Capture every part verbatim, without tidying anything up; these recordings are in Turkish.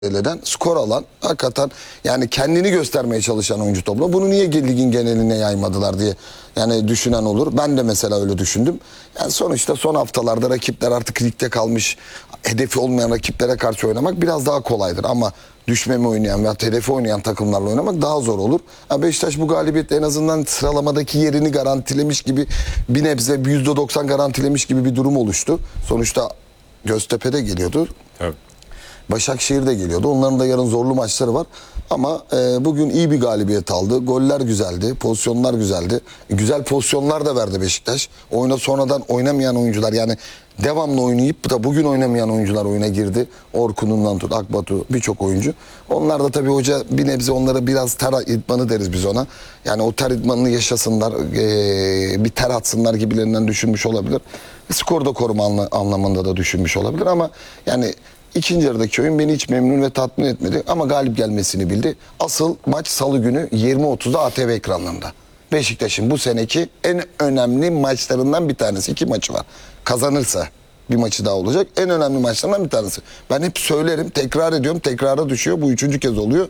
eden, skor alan, hakikaten yani kendini göstermeye çalışan oyuncu toplu. Bunu niye ligin geneline yaymadılar diye yani düşünen olur. Ben de mesela öyle düşündüm. Yani sonuçta son haftalarda rakipler artık ligde kalmış, hedefi olmayan rakiplere karşı oynamak biraz daha kolaydır. Ama düşmeme oynayan veya hedefi oynayan takımlarla oynamak daha zor olur. Yani Beşiktaş bu galibiyetle en azından sıralamadaki yerini garantilemiş gibi, bir nebze yüzde doksan garantilemiş gibi bir durum oluştu. Sonuçta Göztepe'de geliyordu. Evet. Başakşehir de geliyordu. Onların da yarın zorlu maçları var. Ama e, bugün iyi bir galibiyet aldı. Goller güzeldi. Pozisyonlar güzeldi. E, güzel pozisyonlar da verdi Beşiktaş. Oyuna sonradan oynamayan oyuncular, yani devamlı oynayıp da bugün oynamayan oyuncular oyuna girdi. Orkun'undan tut, Akbatu, birçok oyuncu. Onlar da tabii hoca bir nebze onlara biraz ter idmanı deriz biz ona. Yani o ter idmanını yaşasınlar, e, bir ter atsınlar gibilerinden düşünmüş olabilir. Skorda koruma anlamında da düşünmüş olabilir ama yani İkinci yarıdaki oyun beni hiç memnun ve tatmin etmedi ama galip gelmesini bildi. Asıl maç Salı günü yirmi otuzda A T V ekranlarında. Beşiktaş'ın bu seneki en önemli maçlarından bir tanesi. İki maçı var. Kazanırsa bir maçı daha olacak. En önemli maçlarından bir tanesi. Ben hep söylerim, tekrar ediyorum, tekrara düşüyor. Bu üçüncü kez oluyor.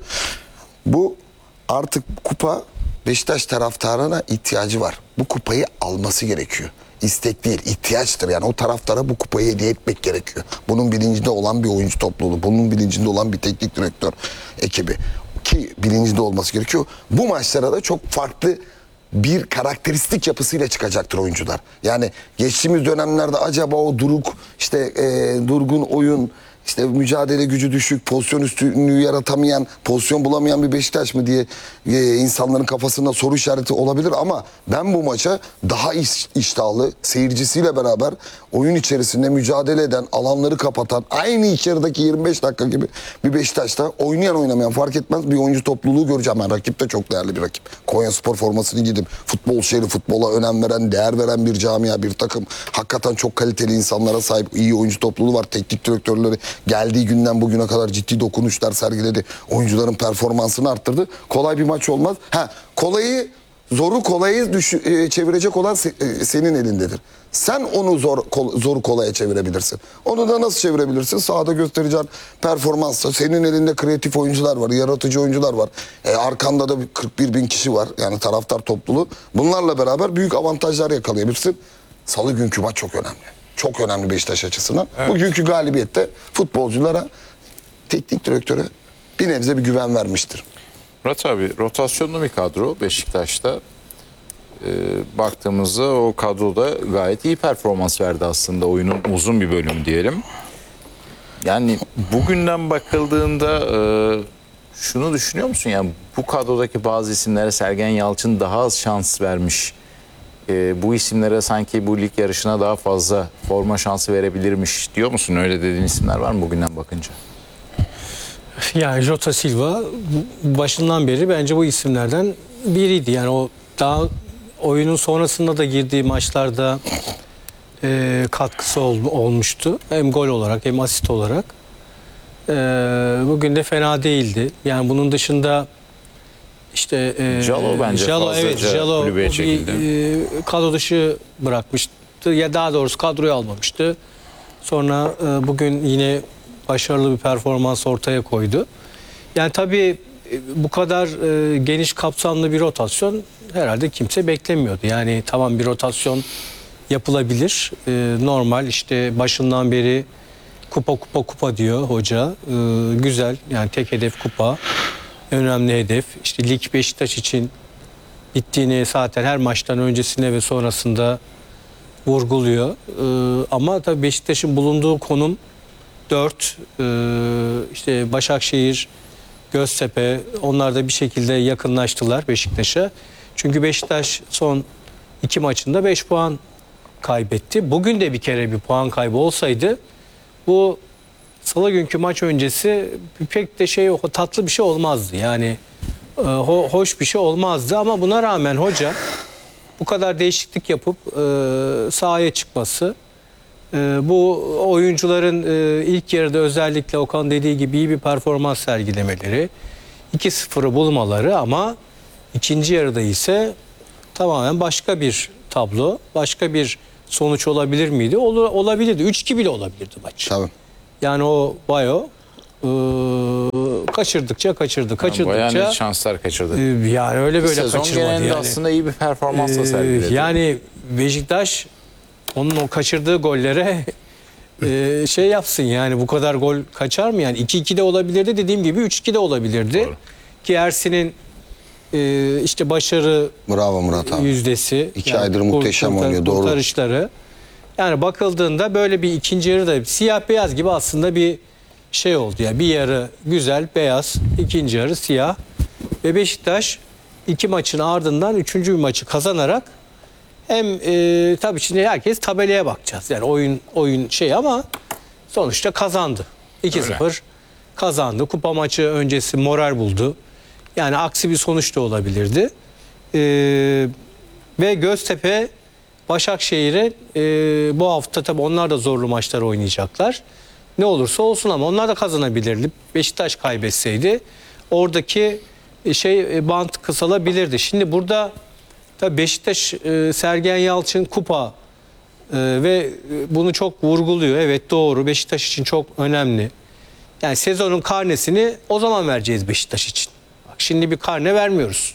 Bu artık kupa, Beşiktaş taraftarına ihtiyacı var. Bu kupayı alması gerekiyor. İstek değil, ihtiyaçtır. Yani o taraftara bu kupayı hediye etmek gerekiyor. Bunun bilincinde olan bir oyuncu topluluğu, bunun bilincinde olan bir teknik direktör ekibi ki bilincinde olması gerekiyor. Bu maçlara da çok farklı bir karakteristik yapısıyla çıkacaktır oyuncular. Yani geçtiğimiz dönemlerde acaba o duruk, işte e, durgun oyun, İşte mücadele gücü düşük, pozisyon üstünlüğü yaratamayan, pozisyon bulamayan bir Beşiktaş mı diye e, insanların kafasında soru işareti olabilir ama ben bu maça daha iş, iştahlı, seyircisiyle beraber oyun içerisinde mücadele eden, alanları kapatan, aynı içerideki yirmi beş dakika gibi bir Beşiktaş'ta oynayan oynamayan fark etmez bir oyuncu topluluğu göreceğim. Ben rakip de çok değerli bir rakip. Konyaspor formasını giydim. Futbol şehri, futbola önem veren, değer veren bir camia, bir takım. Hakikaten çok kaliteli insanlara sahip, iyi oyuncu topluluğu var. Teknik direktörleri geldiği günden bugüne kadar ciddi dokunuşlar sergiledi. Oyuncuların performansını arttırdı. Kolay bir maç olmaz. Ha, kolayı, zoru kolayı düş, e, çevirecek olan se, e, senin elindedir. Sen onu zor kol, zoru kolaya çevirebilirsin. Onu da nasıl çevirebilirsin? Sahada göstereceğin performansla. Senin elinde kreatif oyuncular var, yaratıcı oyuncular var. E, arkanda da kırk bir bin kişi var. Yani taraftar topluluğu. Bunlarla beraber büyük avantajlar yakalayabilirsin. Salı günkü maç çok önemli. Çok önemli Beşiktaş açısından. Evet. Bugünkü galibiyette futbolculara, teknik direktöre bir nebze bir güven vermiştir. Murat abi, rotasyonlu bir kadro Beşiktaş'ta. Ee, baktığımızda o kadroda gayet iyi performans verdi aslında, oyunun uzun bir bölümü diyelim. Yani bugünden bakıldığında e, şunu düşünüyor musun? Yani bu kadrodaki bazı isimlere Sergen Yalçın daha az şans vermiş. E, bu isimlere sanki bu lig yarışına daha fazla forma şansı verebilirmiş diyor musun? Öyle dediğin isimler var mı bugünden bakınca? Yani Jota Silva başından beri bence bu isimlerden biriydi. Yani o daha oyunun sonrasında da girdiği maçlarda e, katkısı ol, olmuştu. Hem gol olarak hem asist olarak. E, bugün de fena değildi. Yani bunun dışında işte e, Jalo bence Jalo, evet, Jalo bir e, kadro dışı bırakmıştı. Ya daha doğrusu kadroyu almamıştı. Sonra e, bugün yine başarılı bir performans ortaya koydu. Yani tabii bu kadar e, geniş kapsamlı bir rotasyon herhalde kimse beklemiyordu. Yani tamam, bir rotasyon yapılabilir. E, normal, işte başından beri kupa kupa kupa diyor hoca. E, güzel, yani tek hedef kupa. Önemli hedef. İşte lig Beşiktaş için bittiğini zaten her maçtan öncesinde ve sonrasında vurguluyor. E, ama tabii Beşiktaş'ın bulunduğu konum dört, e, işte Başakşehir, Göztepe, onlar da bir şekilde yakınlaştılar Beşiktaş'a. Çünkü Beşiktaş son iki maçında beş puan kaybetti. Bugün de bir kere bir puan kaybı olsaydı bu Salı günkü maç öncesi pek de şey, tatlı bir şey olmazdı. Yani e, ho, hoş bir şey olmazdı ama buna rağmen hoca bu kadar değişiklik yapıp e, sahaya çıkması, Ee, bu oyuncuların e, ilk yarıda özellikle Okan dediği gibi iyi bir performans sergilemeleri, iki sıfırı bulmaları, ama ikinci yarıda ise tamamen başka bir tablo, başka bir sonuç olabilir miydi? Ol, olabilirdi. üç iki bile olabilirdi maç. Tabii. Yani o Bayo e, kaçırdıkça kaçırdı. Yani bayağı Kaçırdıkça net şanslar kaçırdı. e, yani öyle böyle Sezon kaçırmadı genelinde yani. aslında iyi bir performansla Ee, sergiledi. Yani Beşiktaş onun o kaçırdığı gollere e, şey yapsın yani bu kadar gol kaçar mı yani? iki iki de olabilirdi, dediğim gibi üç iki de olabilirdi. Doğru. Ki Ersin'in e, işte başarı Bravo Murat abi. yüzdesi. İki aydır muhteşem oynuyor, doğru. Kurtarışları. Yani bakıldığında böyle bir ikinci yarı da siyah beyaz gibi aslında bir şey oldu. Yani bir yarı güzel beyaz, ikinci yarı siyah. Ve Beşiktaş iki maçın ardından üçüncü bir maçı kazanarak hem e, tabii şimdi herkes tabelaya bakacağız. Yani oyun oyun şey ama sonuçta kazandı. iki sıfır kazandı. Kupa maçı öncesi moral buldu. Yani aksi bir sonuç da olabilirdi. E, ve Göztepe Başakşehir'e e, bu hafta tabii onlar da zorlu maçlar oynayacaklar. Ne olursa olsun ama onlar da kazanabilirdi. Beşiktaş kaybetseydi oradaki şey e, bant kısalabilirdi. Şimdi burada tabii Beşiktaş e, Sergen Yalçın kupa e, ve e, bunu çok vurguluyor. Evet doğru, Beşiktaş için çok önemli. Yani sezonun karnesini o zaman vereceğiz Beşiktaş için. Bak, şimdi bir karne vermiyoruz.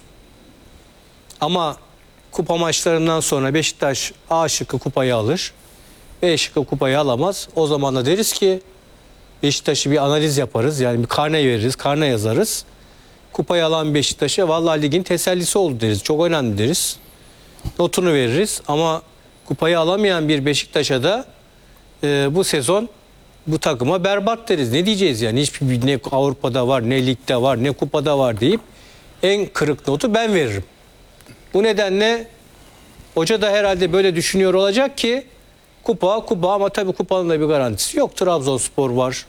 Ama kupa maçlarından sonra Beşiktaş A şıkkı kupayı alır. B şıkkı kupayı alamaz. O zaman da deriz ki Beşiktaş'ı bir analiz yaparız. Yani bir karne veririz, karne yazarız. Kupayı alan Beşiktaş'a vallahi ligin tesellisi oldu deriz. Çok önemli deriz. Notunu veririz ama kupayı alamayan bir Beşiktaş'a da e, bu sezon bu takıma berbat deriz. Ne diyeceğiz yani? Hiçbir ne Avrupa'da var, ne ligde var, ne kupada var deyip en kırık notu ben veririm. Bu nedenle hoca da herhalde böyle düşünüyor olacak ki kupa kupa ama tabii kupanın da bir garantisi yok. Trabzonspor var.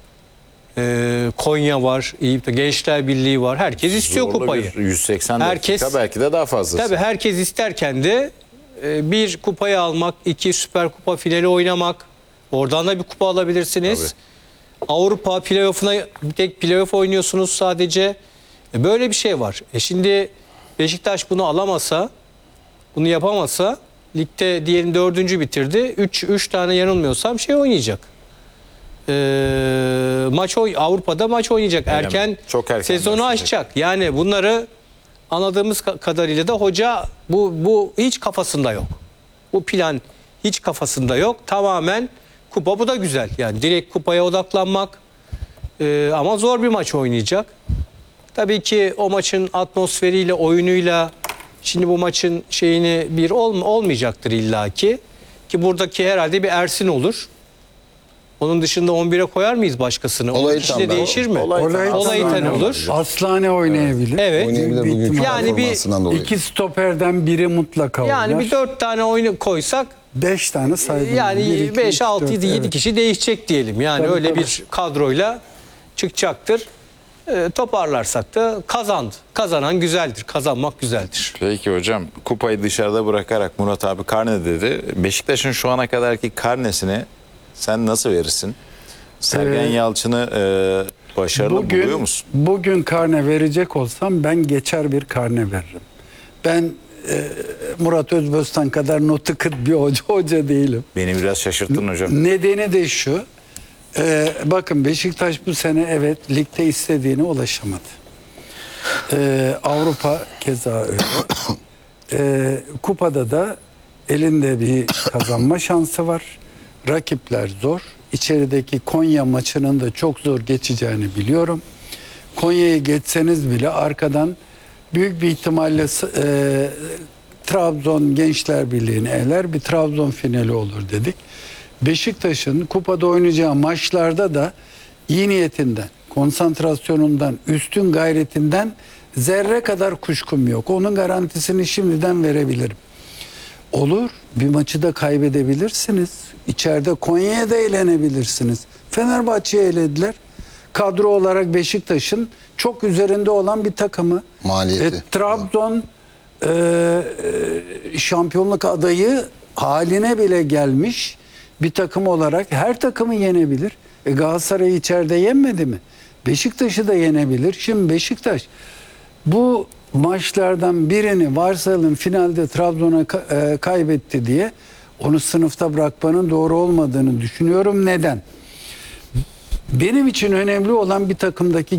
Ee, Konya var. İyi, Gençler Birliği var. Herkes istiyor Zorlu kupayı. bir yüz seksen Herkes- dakika belki de daha fazlası. Tabii herkes isterken de e, bir kupayı almak, iki Süper Kupa finali oynamak. Oradan da bir kupa alabilirsiniz. Avrupa playoff'una tek playoff oynuyorsunuz sadece. E, böyle bir şey var. E şimdi Beşiktaş bunu alamasa, bunu yapamasa ligde diyelim dördüncü bitirdi. Üç, üç tane yanılmıyorsam şey oynayacak. Ee, maç oy Avrupa'da maç oynayacak. Aynen. Erken, Çok erken sezonu başlayacak. açacak. Yani bunları anladığımız ka- kadarıyla da hoca bu bu hiç kafasında yok. Bu plan hiç kafasında yok. Tamamen kupa, bu da güzel. Yani direkt kupaya odaklanmak. Ee, ama zor bir maç oynayacak. Tabii ki o maçın atmosferiyle, oyunuyla şimdi bu maçın şeyini bir ol, olmayacaktır illaki. Ki buradaki herhalde bir Ersin olur. Onun dışında on bire koyar mıyız başkasını? Onun Olayı kişi tam de ben- değişir mi? Olay- Olay- Olayı Olay- ten olur. Aslane oynayabilir. Evet. Oynayabilir Büyük bugünkü ihtimal- Yani bir- performansından dolayı. İki stoperden biri mutlaka oynar. Yani bir dört tane oyunu koysak Beş tane saydım. Bir, yani iki, beş, üç, altı, dört, yedi, yedi evet. kişi değişecek diyelim. Yani Tabii, öyle tabii. bir kadroyla çıkacaktır. Ee, toparlarsak da kazandı. Kazanan güzeldir. Kazanmak güzeldir. Peki hocam, kupayı dışarıda bırakarak Murat abi karne dedi. Beşiktaş'ın şu ana kadarki karnesini sen nasıl verirsin? Sergen Ee, Yalçın'ı e, başarılı buluyor musun? Bugün karne verecek olsam ben geçer bir karne veririm. Ben e, Murat Özbostan kadar notu kıt bir hoca, hoca değilim. Beni biraz şaşırttın hocam. Nedeni de şu. e, bakın Beşiktaş bu sene evet ligde istediğine ulaşamadı. E, Avrupa keza öyle. E, kupada da elinde bir kazanma şansı var. Rakipler zor. İçerideki Konya maçının da çok zor geçeceğini biliyorum. Konya'yı geçseniz bile arkadan büyük bir ihtimalle e, Trabzon Gençler Birliği'ni eler, bir Trabzon finali olur dedik. Beşiktaş'ın kupada oynayacağı maçlarda da iyi niyetinden, konsantrasyonundan, üstün gayretinden zerre kadar kuşkum yok. Onun garantisini şimdiden verebilirim. Olur, bir maçı da kaybedebilirsiniz. İçeride Konya'ya da eğlenebilirsiniz. Fenerbahçe'yi elediler. Kadro olarak Beşiktaş'ın çok üzerinde olan bir takımı. Maliyeti. E, Trabzon e, e, şampiyonluk adayı haline bile gelmiş bir takım olarak her takımı yenebilir. E, Galatasaray içeride yenmedi mi? Beşiktaş'ı da yenebilir. Şimdi Beşiktaş bu maçlardan birini varsayalım finalde Trabzon'a ka- e, kaybetti diye onu sınıfta bırakmanın doğru olmadığını düşünüyorum. Neden? Benim için önemli olan bir takımdaki